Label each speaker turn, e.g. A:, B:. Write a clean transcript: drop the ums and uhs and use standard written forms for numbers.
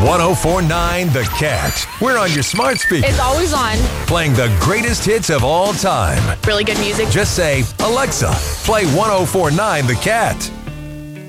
A: 1049 The Cat. We're on your smart speaker.
B: It's always on.
A: Playing the greatest hits of all time.
B: Really good music.
A: Just say, Alexa, play 1049 The Cat.